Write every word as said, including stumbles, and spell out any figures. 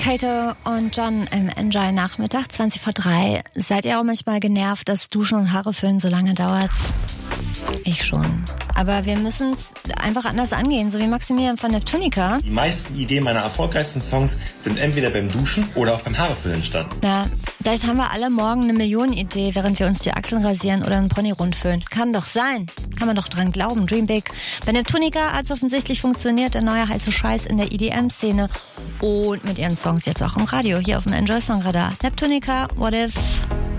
Kato und John im Enjoy Nachmittag, zwanzig vor drei. Seid ihr auch manchmal genervt, dass Duschen und Haare föhnen so lange dauert? Ich schon. Aber wir müssen es einfach anders angehen, so wie Maximilian von Neptunica. Die meisten Ideen meiner erfolgreichsten Songs sind entweder beim Duschen oder auch beim Haareföhnen entstanden. Ja, vielleicht haben wir alle morgen eine Millionenidee, während wir uns die Achseln rasieren oder einen Pony rundföhnen. Kann doch sein. Kann man doch dran glauben. Dream big. Bei Neptunica hat es offensichtlich funktioniert, der neue heiße Scheiß in der E D M-Szene. Und mit ihren Songs jetzt auch im Radio, hier auf dem Enjoy Song Radar. Neptunica, What If?